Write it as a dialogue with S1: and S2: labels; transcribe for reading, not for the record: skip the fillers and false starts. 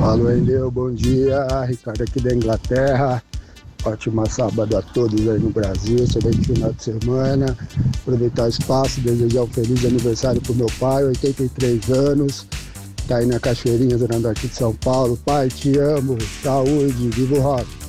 S1: Alô, Endeu, bom dia. Ricardo aqui da Inglaterra. Ótimo sábado a todos aí no Brasil. Excelente final de semana. Aproveitar o espaço, desejar um feliz aniversário pro meu pai, 83 anos. Tá aí na Cachoeirinha, Zona Norte de São Paulo. Pai, te amo. Saúde, viva o rock.